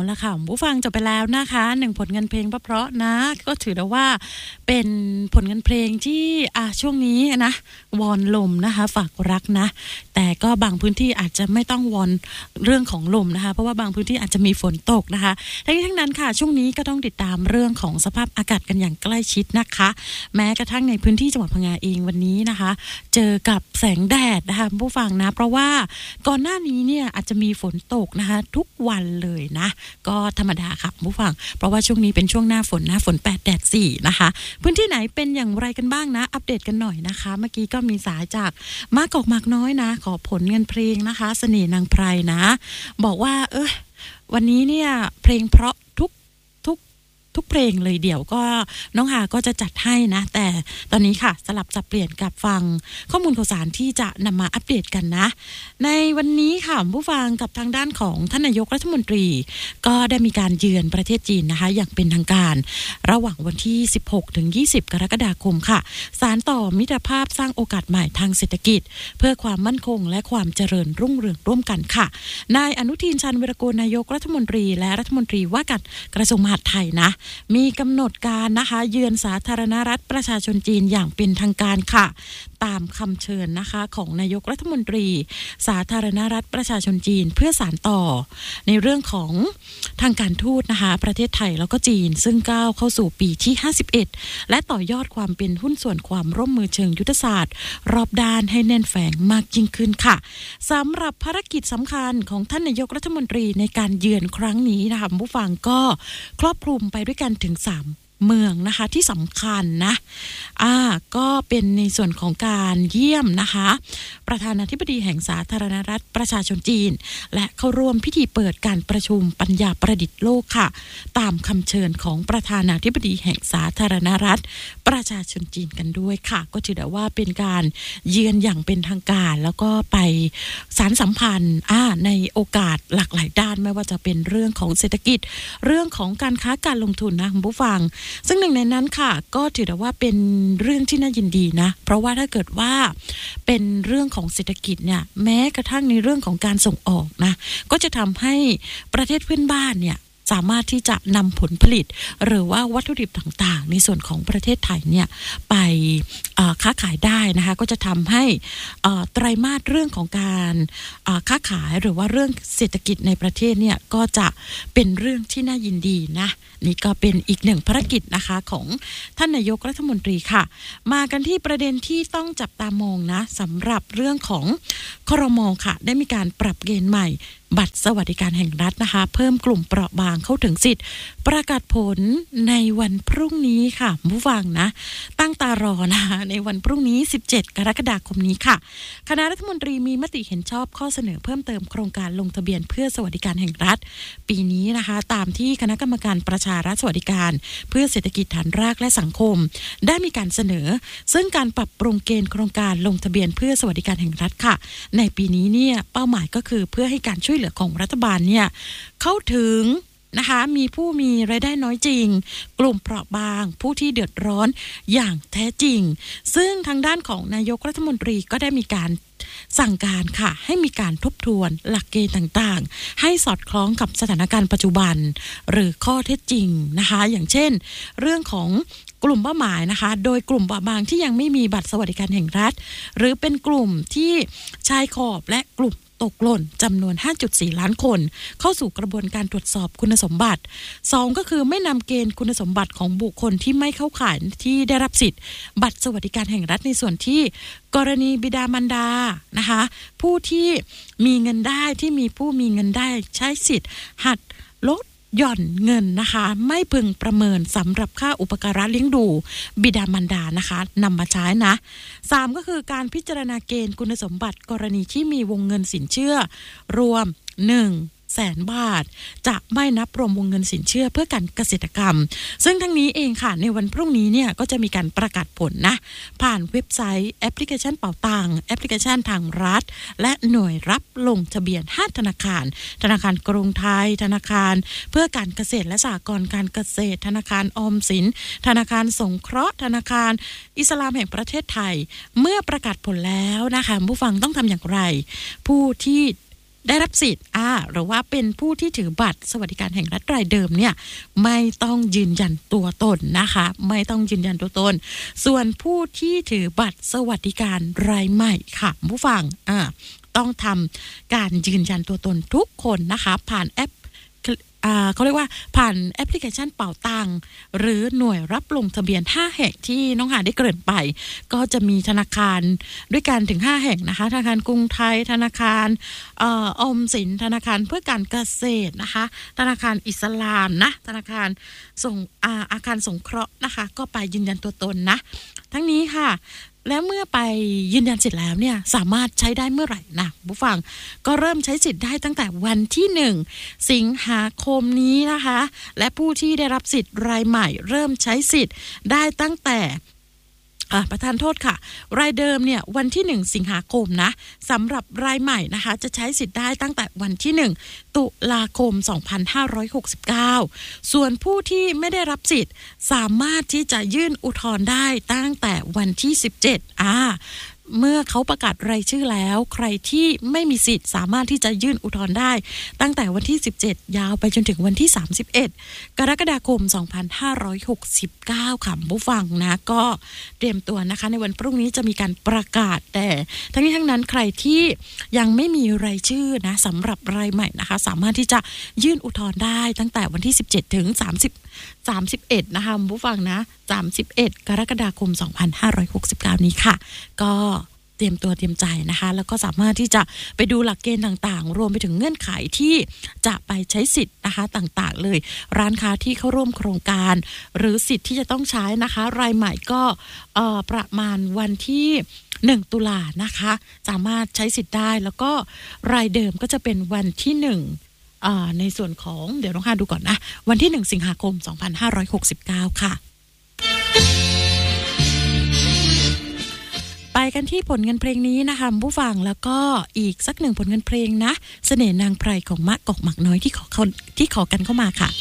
ละค่ะผู้ฟังจบไปแล้วนะคะ1ผลงานเพลงเพราะๆนะก็ถือได้ว่าเป็นผลงานเพลงที่ช่วงนี้นะวอนลมนะคะฝากรักนะแต่ก็บางพื้นที่อาจจะไม่ต้องวอนเรื่องของลมนะคะเพราะว่าบางพื้นที่อาจจะมีฝนตกนะคะทั้งนี้ทั้งนั้นค่ะช่วงนี้ก็ต้องติดตามเรื่องของสภาพอากาศกันอย่างใกล้ชิดนะคะแม้กระทั่งในพื้นที่จังหวัดพังงาเองวันนี้นะคะเจอกับแสงแดดนะคะผู้ฟังนะเพราะว่าก่อนหน้านี้เนี่ยอาจจะมีฝนตกนะคะทุกวันเลยนะก็ธรรมดาค่ะผู้ฟังเพราะว่าช่วงนี้เป็นช่วงหน้าฝน8แดด4นะคะพื้นที่ไหนเป็นอย่างไรกันบ้างนะอัปเดตกันหน่อยนะคะเมื่อกี้ก็มีสายจากมากอกมากน้อยนะขอผลเงินเพลงนะคะเสน่ห์นางไพรนะบอกว่าวันนี้เนี่ยเพลงเพราะทุกเพลงเลยเดี๋ยวก็น้องหาก็จะจัดให้นะแต่ตอนนี้ค่ะสลับสับเปลี่ยนกับฟังข้อมูลข่าวสารที่จะนำมาอัปเดตกันนะในวันนี้ค่ะผู้ฟังกับทางด้านของท่านนายกรัฐมนตรีก็ได้มีการเยือนประเทศจีนนะคะอย่างเป็นทางการระหว่างวันที่16ถึง20กรกฎาคมค่ะสานต่อมิตรภาพสร้างโอกาสใหม่ทางเศรษฐกิจเพื่อความมั่นคงและความเจริญรุ่งเรืองร่วมกันค่ะนายอนุทินชาญวิรากูลนายกรัฐมนตรีและรัฐมนตรีว่าการกระทรวงมหาดไทยนะมีกำหนดการนะคะเยือนสาธารณรัฐประชาชนจีนอย่างเป็นทางการค่ะตามคำเชิญนะคะของนายกรัฐมนตรีสาธารณรัฐประชาชนจีนเพื่อสานต่อในเรื่องของทางการทูตนะคะประเทศไทยแล้วก็จีนซึ่งก้าวเข้าสู่ปีที่51และต่อยอดความเป็นหุ้นส่วนความร่วมมือเชิงยุทธศาสตร์รอบด้านให้แน่นแฝงมากยิ่งขึ้นค่ะสำหรับภารกิจสำคัญของท่านนายกรัฐมนตรีในการเยือนครั้งนี้นะคะผู้ฟังก็ครอบคลุมไปด้วยกันถึง3เมืองนะคะที่สำคัญนะก็เป็นในส่วนของการเยี่ยมนะคะประธานาธิบดีแห่งสาธารณรัฐประชาชนจีนและเข้าร่วมพิธีเปิดการประชุมปัญญาประดิษฐ์โลกค่ะตามคำเชิญของประธานาธิบดีแห่งสาธารณรัฐประชาชนจีนกันด้วยค่ะก็ถือได้ว่าเป็นการเยือนอย่างเป็นทางการแล้วก็ไปสานสัมพันธ์ในโอกาสหลากหลายด้านไม่ว่าจะเป็นเรื่องของเศรษฐกิจเรื่องของการค้าการลงทุนนะคุณผู้ฟังซึ่งหนึ่งในนั้นค่ะก็ถือได้ว่าเป็นเรื่องที่น่ายินดีนะเพราะว่าถ้าเกิดว่าเป็นเรื่องของเศรษฐกิจเนี่ยแม้กระทั่งในเรื่องของการส่งออกนะก็จะทำให้ประเทศเพื่อนบ้านเนี่ยสามารถที่จะนำผลผลิตหรือว่าวัตถุดิบต่างๆในส่วนของประเทศไทยเนี่ยไปค้าขายได้นะคะก็จะทำให้ไตรมาสเรื่องของการค้าขายหรือว่าเรื่องเศรษฐกิจในประเทศเนี่ยก็จะเป็นเรื่องที่น่ายินดีนะนี่ก็เป็นอีกหนึ่งภารกิจนะคะของท่านนายกรัฐมนตรีค่ะมากันที่ประเด็นที่ต้องจับตามองนะสำหรับเรื่องของครม.ค่ะได้มีการปรับเกณฑ์ใหม่บัตรสวัสดิการแห่งรัฐนะคะเพิ่มกลุ่มเปราะบางเข้าถึงสิทธิ์ประกาศผลในวันพรุ่งนี้ค่ะผู้ฟังนะตั้งตารอนะคะในวันพรุ่งนี้17กรกฎาคมนี้ค่ะคณะรัฐมนตรีมีมติเห็นชอบข้อเสนอเพิ่มเติมโครงการลงทะเบียนเพื่อสวัสดิการแห่งรัฐปีนี้นะคะตามที่คณะกรรมการประชารัฐสวัสดิการเพื่อเศรษฐกิจฐานรากและสังคมได้มีการเสนอซึ่งการปรับปรุงเกณฑ์โครงการลงทะเบียนเพื่อสวัสดิการแห่งรัฐค่ะในปีนี้เนี่ยเป้าหมายก็คือเพื่อให้การช่วยเหลือของรัฐบาลเนี่ยเข้าถึงนะคะมีผู้มีรายได้น้อยจริงกลุ่มเปราะบางผู้ที่เดือดร้อนอย่างแท้จริงซึ่งทางด้านของนายกรัฐมนตรีก็ได้มีการสั่งการค่ะให้มีการทบทวนหลักเกณฑ์ต่างๆให้สอดคล้องกับสถานการณ์ปัจจุบันหรือข้อเท็จจริงนะคะอย่างเช่นเรื่องของกลุ่มเป้าหมายนะคะโดยกลุ่มเปราะบางที่ยังไม่มีบัตรสวัสดิการแห่งรัฐหรือเป็นกลุ่มที่ชายขอบและกลุ่มตกหล่นจำนวน 5.4 ล้านคนเข้าสู่กระบวนการตรวจสอบคุณสมบัติ2ก็คือไม่นำเกณฑ์คุณสมบัติของบุคคลที่ไม่เข้าข่ายที่ได้รับสิทธิ์บัตรสวัสดิการแห่งรัฐในส่วนที่กรณีบิดามารดานะคะผู้ที่มีเงินได้ที่มีผู้มีเงินได้ใช้สิทธิ์หัดลดหย่อนเงินนะคะไม่พึงประเมินสำหรับค่าอุปการะเลี้ยงดูบิดามารดานะคะนำมาใช้นะ3ก็คือการพิจารณาเกณฑ์คุณสมบัติกรณีที่มีวงเงินสินเชื่อรวม100,000 บาทจะไม่นับรวมวงเงินสินเชื่อเพื่อการเกษตรกรรมซึ่งทั้งนี้เองค่ะในวันพรุ่งนี้เนี่ยก็จะมีการประกาศผลนะผ่านเว็บไซต์แอปพลิเคชันเป๋าตังแอปพลิเคชันทางรัฐและหน่วยรับลงทะเบียน5ธนาคารธนาคารกรุงไทยธนาคารเพื่อการเกษตรและสหกรณ์การเกษตรธนาคารออมสินธนาคารสงเคราะห์ธนาคารอิสลามแห่งประเทศไทยเมื่อประกาศผลแล้วนะคะผู้ฟังต้องทำอย่างไรผู้ที่ได้รับสิทธิ์หรือว่าเป็นผู้ที่ถือบัตรสวัสดิการแห่งรัฐรายเดิมเนี่ยไม่ต้องยืนยันตัวตนนะคะไม่ต้องยืนยันตัวตนส่วนผู้ที่ถือบัตรสวัสดิการรายใหม่ค่ะผู้ฟังต้องทำการยืนยันตัวตนทุกคนนะคะผ่านแอปเขาเรียกว่าผ่านแอปพลิเคชันเป่าตังหรือหน่วยรับลงทะเบียน5แห่งที่น้องหาได้เกริ่นไปก็จะมีธนาคารด้วยกันถึง5แห่งนะคะธนาคารกรุงไทยธนาคารออมสินธนาคารเพื่อการเกษตรนะคะธนาคารอิสลามนะธนาคารอาคารสงเคราะห์นะคะก็ไปยืนยันตัวตนนะทั้งนี้ค่ะแล้วเมื่อไปยืนยันสิทธิ์แล้วเนี่ยสามารถใช้ได้เมื่อไหร่นะผู้ฟังก็เริ่มใช้สิทธิ์ได้ตั้งแต่วันที่1สิงหาคมนี้นะคะและผู้ที่ได้รับสิทธิ์รายใหม่เริ่มใช้สิทธิ์ได้ตั้งแต่ประทานโทษค่ะรายเดิมเนี่ยวันที่1สิงหาคมนะสำหรับรายใหม่นะคะจะใช้สิทธิ์ได้ตั้งแต่วันที่1ตุลาคม2569ส่วนผู้ที่ไม่ได้รับสิทธิ์สามารถที่จะยื่นอุทธรณ์ได้ตั้งแต่วันที่17เมื่อเขาประกาศรายชื่อแล้วใครที่ไม่มีสิทธิ์สามารถที่จะยื่นอุทธรณ์ได้ตั้งแต่วันที่17ยาวไปจนถึงวันที่31กรกฎาคม2569ค่ะผู้ฟังนะก็เตรียมตัวนะคะในวันพรุ่งนี้จะมีการประกาศแต่ทั้งนี้ทั้งนั้นใครที่ยังไม่มีรายชื่อนะสำหรับรายใหม่นะคะสามารถที่จะยื่นอุทธรณ์ได้ตั้งแต่วันที่17ถึง31นะคะผู้ฟังนะ31กรกฎาคม2569นี้ค่ะก็เตรียมตัวเตรียมใจนะคะแล้วก็สามารถที่จะไปดูหลักเกณฑ์ต่างๆรวมไปถึงเงื่อนไขที่จะไปใช้สิทธิ์นะคะต่างๆเลยร้านค้าที่เข้าร่วมโครงการหรือสิทธิ์ที่จะต้องใช้นะคะรายใหม่ก็ประมาณวันที่1ตุลานะคะสามารถใช้สิทธิ์ได้แล้วก็รายเดิมก็จะเป็นวันที่1ในส่วนของเดี๋ยวน้องฮาดูก่อนนะวันที่1สิงหาคม2569ค่ะไปกันที่ผลงานเพลงนี้นะคะผู้ฟังแล้วก็อีกสักหนึ่งผลงานเพลงนะเสน่ห์นางไพรของมะกอกหมักน้อยที่ขอกันเข้ามาค่ะ